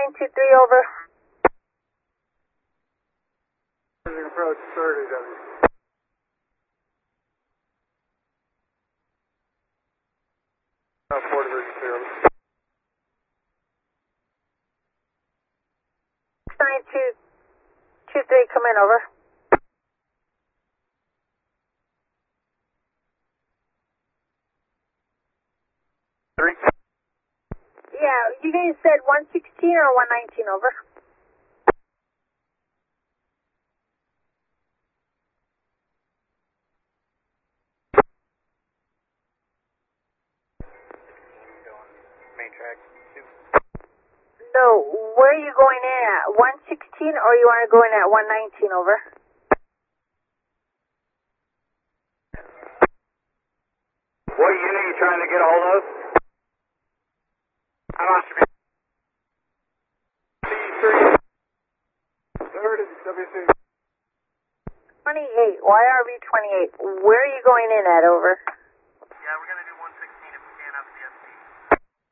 923, over. Approach 30, W. Port Division 0. 9223, come in, over. Three. Yeah, you guys said 116 or 119, over. Main track 2. No, where are you going in at? 116 or you want to go in at 119, over? What unit are you trying to get a hold of? I lost you. C3. 30, WC. 28, YRV 28. Where are you going in at, over?